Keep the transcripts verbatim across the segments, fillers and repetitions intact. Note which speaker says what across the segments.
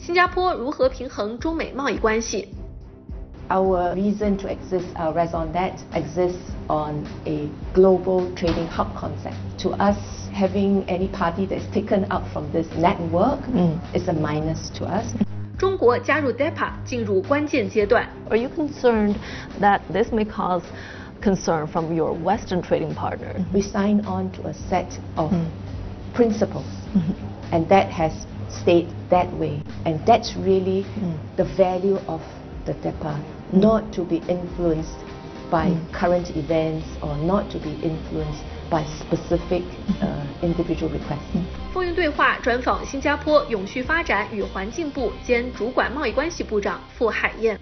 Speaker 1: 新加坡如何平衡中美贸易关系？
Speaker 2: Our reason to exist, our raison d'etre, exists on a global trading hub concept. To us, having any party that's taken out from this network mm. is a minus to us.
Speaker 1: 中国加入 D E P A 进入关键阶段。
Speaker 3: Are you concerned that this may cause concern from your Western trading partner?
Speaker 2: We sign on to a set of mm. principles, mm-hmm. and that has stayed that way. And that's really mm. the value of the D E P A, mm. not to be influenced by mm. current events or not to be influenced by specific uh, individual requests.
Speaker 1: 风云对话专访新加坡永续发展与环境部兼主管贸易关系部长傅海燕。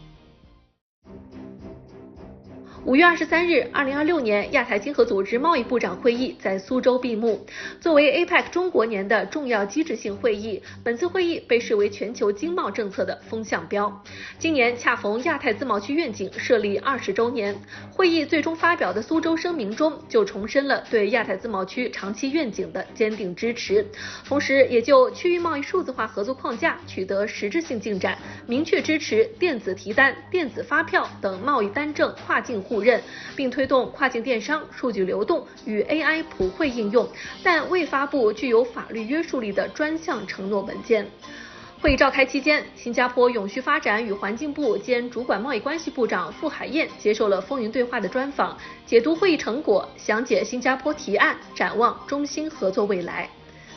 Speaker 1: 五月二十三日，二零二六年亚太经合组织贸易部长会议在苏州闭幕。作为 A P E C 中国年的重要机制性会议，本次会议被视为全球经贸政策的风向标。今年恰逢亚太自贸区愿景设立二十周年，会议最终发表的苏州声明中就重申了对亚太自贸区长期愿景的坚定支持，同时也就区域贸易数字化合作框架取得实质性进展，明确支持电子提单、电子发票等贸易单证跨境互认，并推动跨境电商、数据流动与 A I 普惠应用，但未发布具有法律约束力的专项承诺文件。会议召开期间，新加坡永续发展与环境部兼主管贸易关系部长傅海燕接受了风云对话的专访，解读会议成果，详解新加坡提案，展望中新合作未来。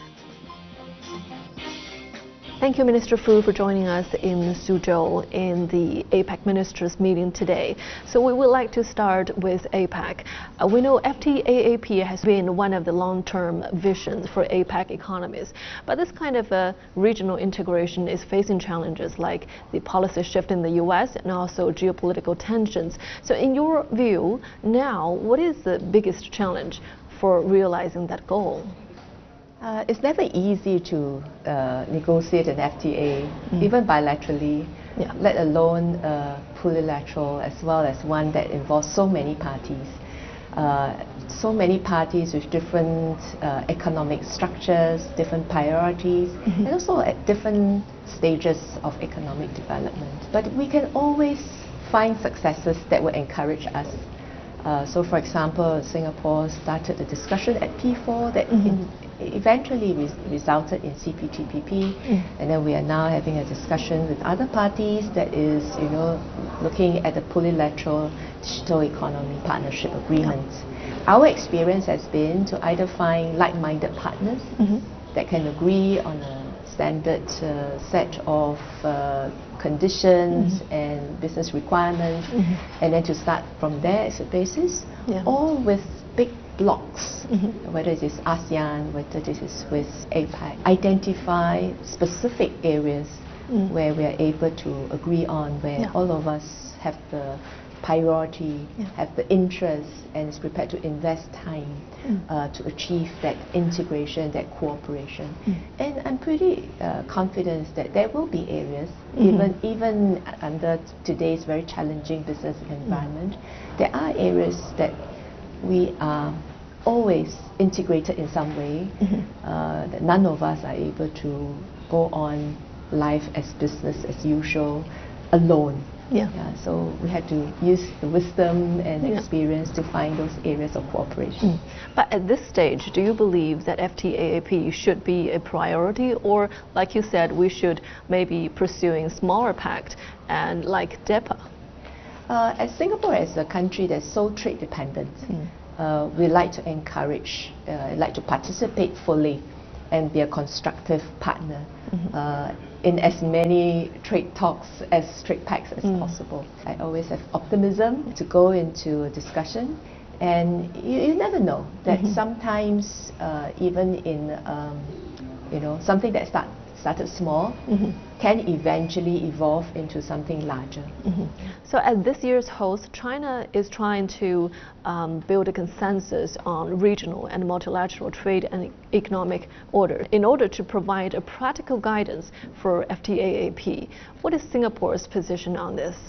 Speaker 3: Thank you, Minister Fu, for joining us in Suzhou in the A PEC ministers meeting today. So we would like to start with A PEC. Uh, we know F T A A P has been one of the long-term visions for A PEC economies, but this kind of uh, regional integration is facing challenges like the policy shift in the U S and also geopolitical tensions. So in your view, now, what is the biggest challenge for realizing that goal?
Speaker 2: Uh, it's never easy to uh, negotiate an F T A, mm. even bilaterally, yeah. let alone uh, plurilateral, as well as one that involves so many parties. Uh, so many parties with different uh, economic structures, different priorities, mm-hmm. and also at different stages of economic development. But we can always find successes that will encourage us. Uh, so, for example, Singapore started a discussion at P four that mm-hmm. in, eventually res resulted in C P T P P, mm. and then we are now having a discussion with other parties that is, you know, looking at the plurilateral digital economy partnership agreement. Yeah. Our experience has been to either find like-minded partners mm-hmm. that can agree on a standard uh, set of uh, conditions mm-hmm. and business requirements, mm-hmm. and then to start from there as a basis, yeah. or with big blocks, mm-hmm. whether it is ASEAN, whether this is with A PEC, identify specific areas mm. where we are able to agree on, where yeah. all of us have the priority, yeah. have the interest, and is prepared to invest time mm. uh, to achieve that integration, that cooperation. Mm. And I'm pretty uh, confident that there will be areas, mm-hmm. even even under today's very challenging business environment, mm. there are areas that we are always integrated in some way, mm-hmm. uh, that none of us are able to go on life as business as usual alone. Yeah. yeah. So we had to use the wisdom and yeah. experience to find those areas of cooperation.
Speaker 3: Mm. But at this stage, do you believe that F T A A P should be a priority, or, like you said, we should maybe pursuing smaller pact and like D E P A?
Speaker 2: Uh, as Singapore as a country that's so trade dependent, mm. uh, we like to encourage, uh, like to participate fully and be a constructive partner mm-hmm. uh, in as many trade talks as trade pacts as mm. possible. I always have optimism to go into a discussion, and you, you never know that mm-hmm. sometimes uh, even in um, you know, something that start started small mm-hmm. can eventually evolve into something larger.
Speaker 3: Mm-hmm. So as this year's host, China is trying to um, build a consensus on regional and multilateral trade and economic order in order to provide a practical guidance for F T A A P. What is Singapore's position on this?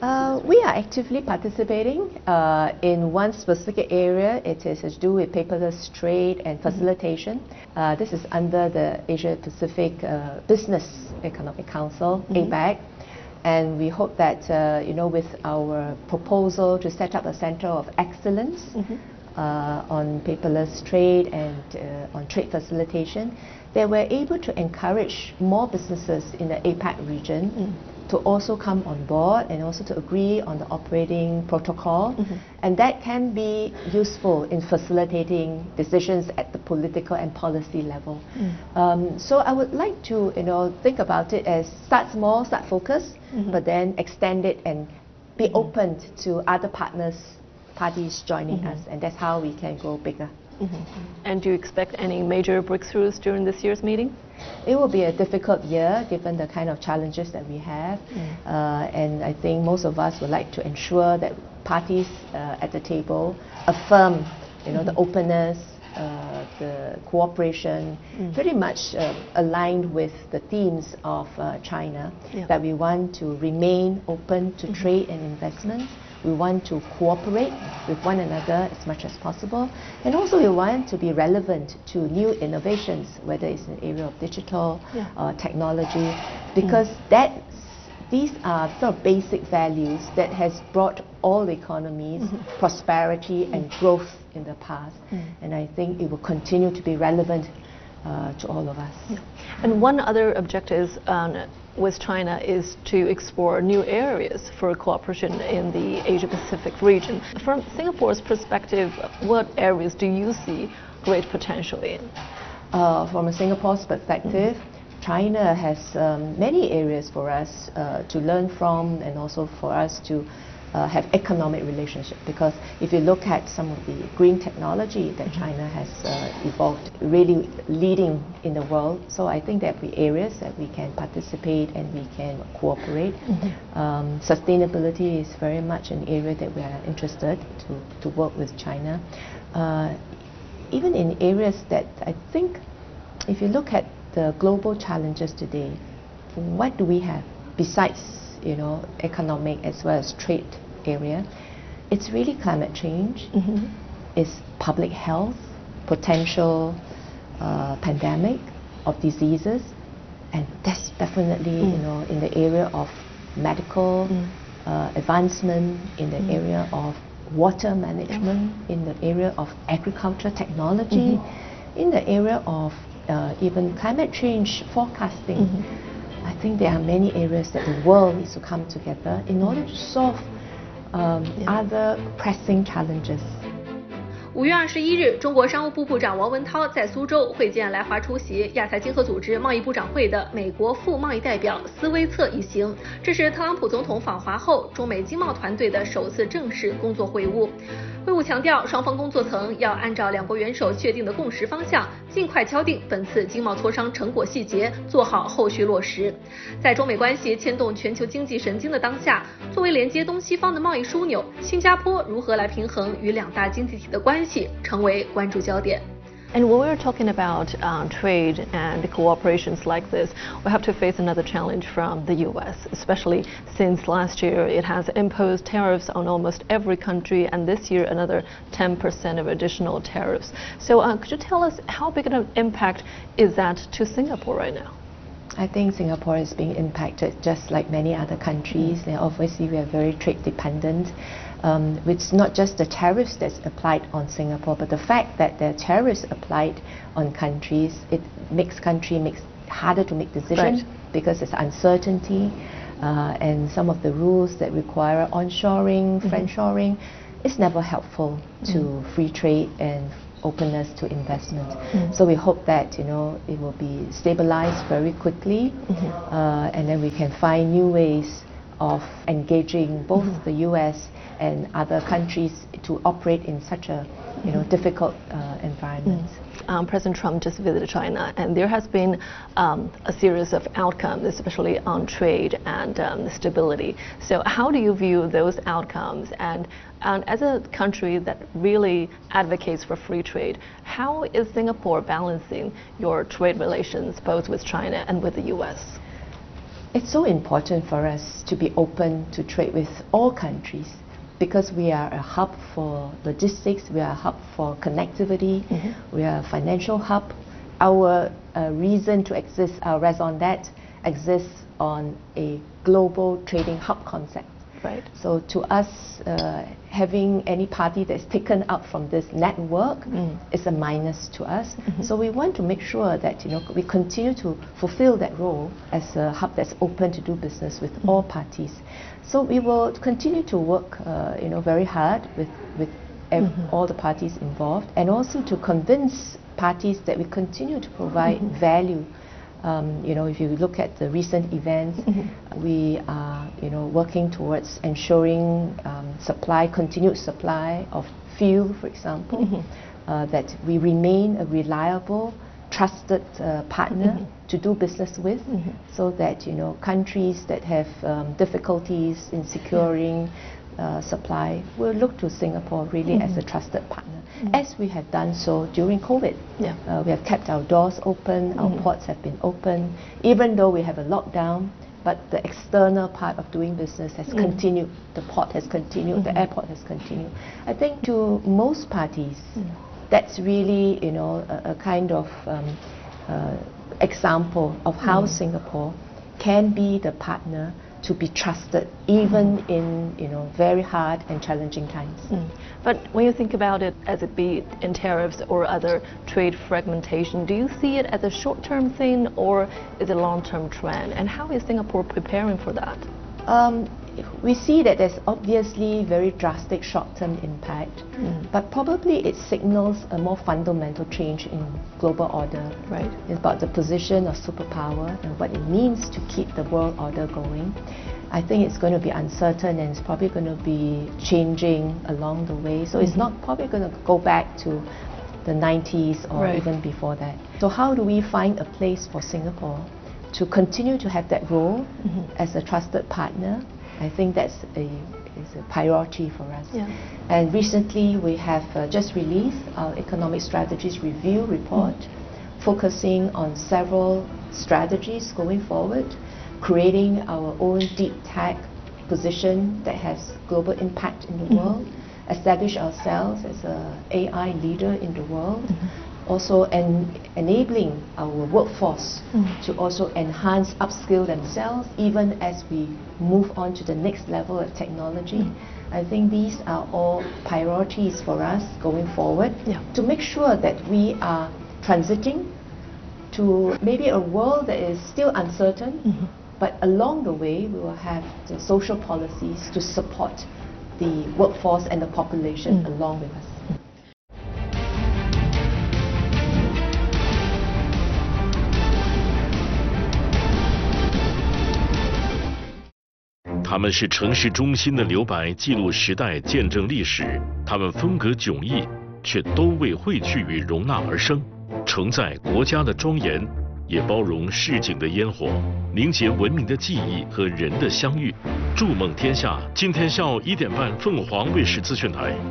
Speaker 2: Uh, we are actively participating uh, in one specific area. It is to do with paperless trade and facilitation. Mm-hmm. uh, this is under the Asia Pacific uh, Business Economic Council, mm-hmm. A PEC. And we hope that, uh, you know, with our proposal to set up a center of excellence mm-hmm. uh, on paperless trade and uh, on trade facilitation, that we're able to encourage more businesses in the A PEC region mm. to also come on board and also to agree on the operating protocol. Mm-hmm. And that can be useful in facilitating decisions at the political and policy level. Mm. Um, so I would like to, you know, think about it as start small, start focused, mm-hmm. but then extend it and be mm-hmm. open to other partners, parties joining mm-hmm. us, and that's how we can go bigger.
Speaker 3: Mm-hmm. And do you expect any major breakthroughs during this year's meeting?
Speaker 2: It will be a difficult year given the kind of challenges that we have, mm. uh, and I think most of us would like to ensure that parties uh, at the table affirm, you know, mm-hmm. the openness, uh, the cooperation, mm. pretty much uh, aligned with the themes of uh, China, yeah. that we want to remain open to mm-hmm. trade and investment. We want to cooperate with one another as much as possible, and also we want to be relevant to new innovations, whether it's in the area of digital yeah. uh, technology, because mm. that these are sort of basic values that has brought all economies mm-hmm. prosperity mm. and growth in the past, mm. and I think it will continue to be relevant uh, to all of us.
Speaker 3: Yeah. And one other objective um, with China is to explore new areas for cooperation in the Asia-Pacific region. From Singapore's perspective, what areas do you see great potential in?
Speaker 2: Uh, from a Singapore's perspective, mm-hmm. China has um, many areas for us uh, to learn from, and also for us to Uh, have economic relationship, because if you look at some of the green technology that China has uh, evolved, really leading in the world. So I think there will be areas that we can participate and we can cooperate. Mm-hmm. um, sustainability is very much an area that we are interested to, to work with China. Uh, even in areas that I think, if you look at the global challenges today, what do we have besides, you know, economic as well as trade area? It's really climate change, mm-hmm. it's public health, potential uh, pandemic of diseases, and that's definitely mm. you know, in the area of medical mm. uh, advancement, in the mm. area of water management, yeah. in the area of agriculture technology, mm-hmm. in the area of uh, even climate change forecasting. Mm-hmm. I think there are many areas that the world needs to come together in order to solve um, yeah. other pressing challenges.
Speaker 1: 五月二十一日，中国商务部部长王文涛在苏州会见来华出席亚太经合组织贸易部长会的美国副贸易代表斯威策一行，这是特朗普总统访华后中美经贸团队的首次正式工作会晤。会晤强调，双方工作层要按照两国元首确定的共识方向，尽快敲定本次经贸磋商成果细节，做好后续落实。在中美关系牵动全球经济神经的当下，作为连接东西方的贸易枢纽，新加坡如何来平衡与两大经济体的关系，成为关注焦点。
Speaker 3: And when we're talking about uh, trade and cooperations like this, we have to face another challenge from the U S, especially since last year it has imposed tariffs on almost every country, and this year another ten percent of additional tariffs. So uh, could you tell us how big an impact is that to Singapore right now?
Speaker 2: I think Singapore is being impacted just like many other countries. Mm. And obviously we are very trade dependent. Um, it's not just the tariffs that's applied on Singapore, but the fact that the tariffs applied on countries, it makes country makes harder to make decisions, right. because there's uncertainty, uh, and some of the rules that require onshoring, mm-hmm. friendshoring, it's never helpful to mm. free trade and openness to investment. Mm. So we hope that, you know, it will be stabilized very quickly, mm-hmm. uh, and then we can find new ways of engaging both mm-hmm. the U S and other countries to operate in such a, you know, mm-hmm. difficult uh, environment.
Speaker 3: Mm. Um, President Trump just visited China, and there has been um, a series of outcomes, especially on trade and um, stability. So how do you view those outcomes? And, and as a country that really advocates for free trade, how is Singapore balancing your trade relations both with China and with the U S?
Speaker 2: It's so important for us to be open to trade with all countries because we are a hub for logistics, we are a hub for connectivity, mm-hmm. we are a financial hub. Our uh, reason to exist, our raison d'etre, exists on a global trading hub concept.
Speaker 3: Right.
Speaker 2: So to us, uh, having any party that's taken out from this network mm. is a minus to us. Mm-hmm. So we want to make sure that, you know, we continue to fulfill that role as a hub that's open to do business with mm. all parties. So we will continue to work, uh, you know, very hard with with ev- mm-hmm. all the parties involved, and also to convince parties that we continue to provide mm-hmm. value. Um, you know, if you look at the recent events, mm-hmm. we are, you know, working towards ensuring um, supply, continued supply of fuel, for example, mm-hmm. uh, that we remain a reliable, trusted uh, partner mm-hmm. to do business with, mm-hmm. so that, you know, countries that have um, difficulties in securing uh, supply will look to Singapore really mm-hmm. as a trusted partner. Mm-hmm. As we have done so during COVID. Yeah. Uh, we have kept our doors open, our mm-hmm. ports have been open, even though we have a lockdown, but the external part of doing business has mm-hmm. continued. The port has continued, mm-hmm. the airport has continued. I think to most parties, mm-hmm. that's really, you know, a, a kind of um, uh, example of how mm-hmm. Singapore can be the partner to be trusted, even mm. in, you know, very hard and challenging times. Mm.
Speaker 3: But when you think about it, as it be in tariffs or other trade fragmentation, do you see it as a short-term thing or is it a long-term trend? And how is Singapore preparing for that?
Speaker 2: Um, we see that there's obviously very drastic short-term impact, mm. but probably it signals a more fundamental change in global order.
Speaker 3: Right.
Speaker 2: It's about the position of superpower and what it means to keep the world order going. I think it's going to be uncertain and it's probably going to be changing along the way. So mm-hmm. it's not probably going to go back to the nineties or right. even before that. So how do we find a place for Singapore to continue to have that role mm-hmm. as a trusted partner? I think that's a, is a priority for us. Yeah. And recently we have uh, just released our Economic Strategies Review report, mm. focusing on several strategies going forward, creating our own deep tech position that has global impact in the mm-hmm. world, establish ourselves as an A I leader in the world, mm-hmm. also en enabling our workforce mm. to also enhance, upskill themselves, even as we move on to the next level of technology. Mm. I think these are all priorities for us going forward yeah. to make sure that we are transiting to maybe a world that is still uncertain, mm-hmm. but along the way we will have the social policies to support the workforce and the population mm. along with us.
Speaker 4: 他们是城市中心的留白，记录时代，见证历史。他们风格迥异，却都为汇聚与容纳而生，承载国家的庄严，也包容市井的烟火，凝结文明的记忆和人的相遇。筑梦天下，今天下午一点半，凤凰卫视资讯台。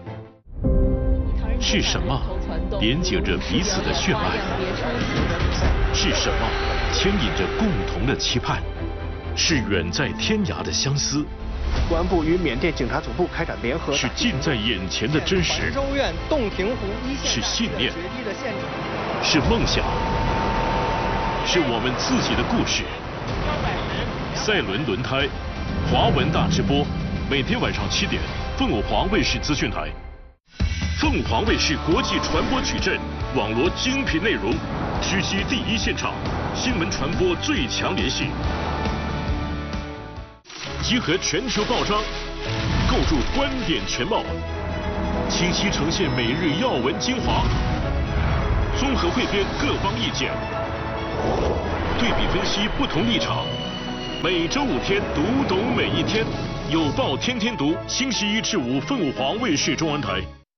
Speaker 4: 是什么连接着彼此的血脉？是什么牵引着共同的期盼？ 是远在天涯的相思，
Speaker 5: 公安部与缅甸警察总部开展联合，
Speaker 4: 是近在眼前的真实，
Speaker 5: 州院洞庭湖一线，
Speaker 4: 是信念，是梦想，是我们自己的故事。赛轮轮胎，华文大直播，每天晚上七点，凤凰卫视资讯台。凤凰卫视国际传播矩阵，网罗精品内容，狙击第一现场，新闻传播最强联系。 集合全球报章，构筑观点全貌，清晰呈现每日要闻精华，综合汇编各方意见，对比分析不同立场。每周五天，读懂每一天，有报天天读。星期一至五，凤凰卫视中文台。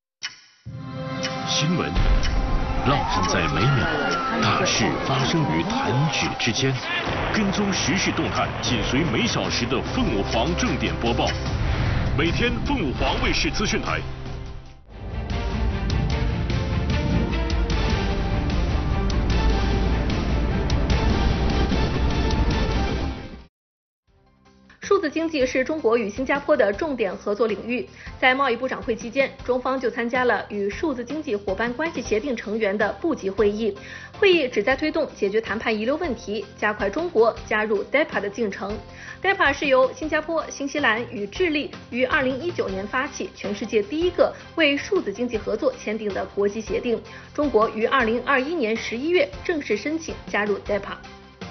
Speaker 4: 新闻烙印在每秒，大事发生于弹指之间。 跟踪时事动态，紧随每小时的凤凰正点播报。每天凤凰卫视资讯台。
Speaker 1: 数字经济是中国与新加坡的重点合作领域。在贸易部长会期间，中方就参加了与数字经济伙伴关系协定成员的部级会议。会议旨在推动解决谈判遗留问题，加快中国加入 D E P A 的进程。D E P A 是由新加坡、新西兰与智利于二零一九年发起，全世界第一个为数字经济合作签订的国际协定。中国于二零二一年十一月正式申请加入 D E P A。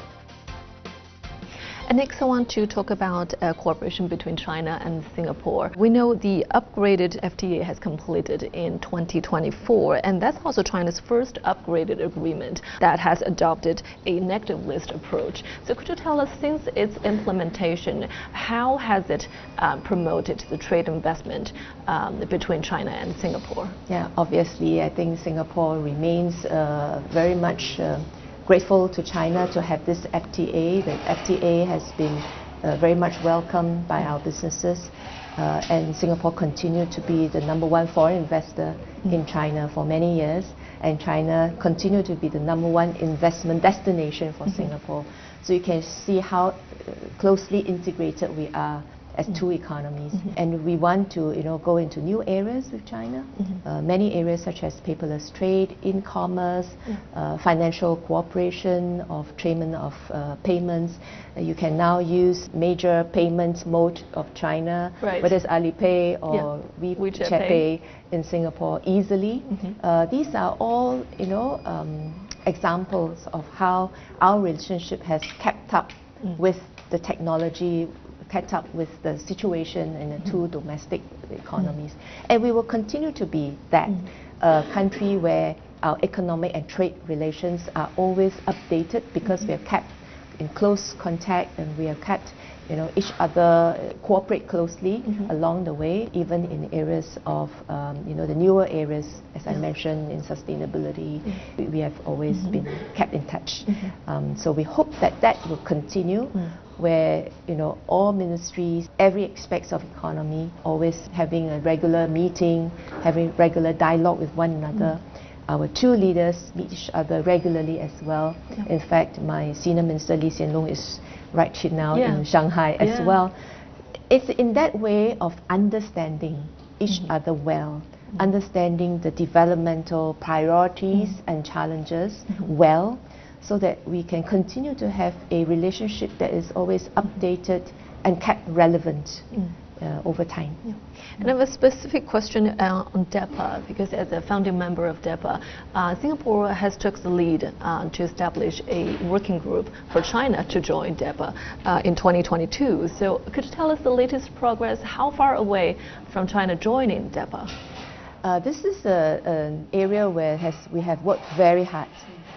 Speaker 3: And next, I want to talk about uh, cooperation between China and Singapore. We know the upgraded F T A has completed in twenty twenty-four, and that's also China's first upgraded agreement that has adopted a negative list approach. So could you tell us, since its implementation, how has it uh, promoted the trade investment um, between China and Singapore?
Speaker 2: Yeah, obviously, I think Singapore remains uh, very much uh, grateful to China to have this F T A. The F T A has been uh, very much welcomed by our businesses, uh, and Singapore continued to be the number one foreign investor mm. in China for many years, and China continued to be the number one investment destination for mm-hmm. Singapore. So you can see how uh, closely integrated we are as mm-hmm. two economies, mm-hmm. and we want to, you know, go into new areas with China. Mm-hmm. uh, many areas such as paperless trade, in-commerce, mm-hmm. uh, financial cooperation, of treatment of uh, payments. Uh, you can now use major payment mode of China,
Speaker 3: right.
Speaker 2: whether it's Alipay or
Speaker 3: yeah.
Speaker 2: WeChat
Speaker 3: WeChat Pay.
Speaker 2: Pay in Singapore easily. Mm-hmm. uh, these are all, you know, um, examples of how our relationship has kept up mm. with the technology, kept up with the situation in the mm. two domestic economies. Mm. And we will continue to be that mm. uh, country where our economic and trade relations are always updated, because mm-hmm. we are kept in close contact, and we have kept, you know, each other uh, cooperate closely mm-hmm. along the way, even in areas of, um, you know, the newer areas, as yeah. I mentioned, in sustainability. Mm-hmm. we, we have always mm-hmm. been kept in touch. Mm-hmm. um, so we hope that that will continue, mm. where, you know, all ministries, every aspects of economy, always having a regular meeting, having regular dialogue with one another. Mm. Our two leaders meet each other regularly as well. Yeah. In fact, my senior minister Lee Hsien Loong is right here now yeah. in Shanghai as yeah. well. It's in that way of understanding each mm-hmm. other well, mm-hmm. understanding the developmental priorities mm-hmm. and challenges mm-hmm. well, so that we can continue to have a relationship that is always updated and kept relevant mm. uh, over time.
Speaker 3: Yeah. And I have a specific question uh, on D E P A, because as a founding member of D E P A, uh, Singapore has took the lead uh, to establish a working group for China to join D E P A uh, in twenty twenty-two. So could you tell us the latest progress? How far away from China joining D E P A?
Speaker 2: Uh, this is a, an area where has, we have worked very hard.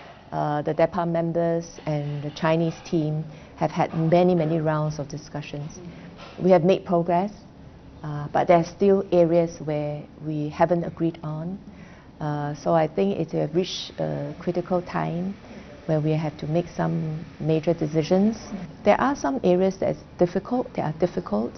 Speaker 2: Uh, the D E P A members and the Chinese team have had many, many rounds of discussions. Mm-hmm. We have made progress, uh, but there are still areas where we haven't agreed on. Uh, so I think it has reached a critical time where we have to make some major decisions. Mm-hmm. There are some areas that are difficult. They are difficult,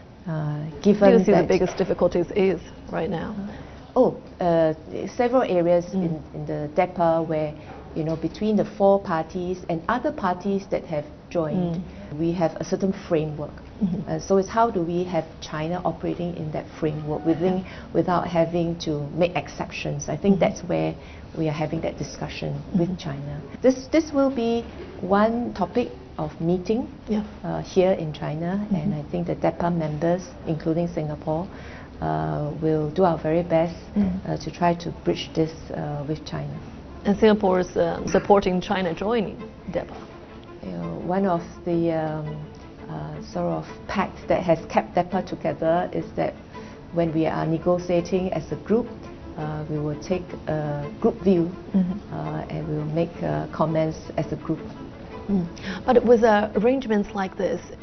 Speaker 2: uh, given
Speaker 3: What do you see
Speaker 2: that
Speaker 3: the biggest difficulties is right now?
Speaker 2: Oh, uh, several areas mm.
Speaker 3: Mm.
Speaker 2: in, in the D E P A where, you know, between the four parties and other parties that have joined, mm. we have a certain framework. Mm-hmm. Uh, so it's how do we have China operating in that framework within, yeah. without having to make exceptions. I think mm-hmm. that's where we are having that discussion mm-hmm. with China. This, this will be one topic of meeting yeah. uh, here in China, mm-hmm. and I think the D E P A members, including Singapore, uh, will do our very best mm-hmm. uh, to try to bridge this uh, with China.
Speaker 3: And Singapore is uh, supporting China joining D E P A.
Speaker 2: You know, one of the um, uh, sort of pacts that has kept D E P A together is that when we are negotiating as a group, uh, we will take a group view mm-hmm. uh, and we will make uh, comments as a group.
Speaker 3: Mm. But with uh, arrangements like this,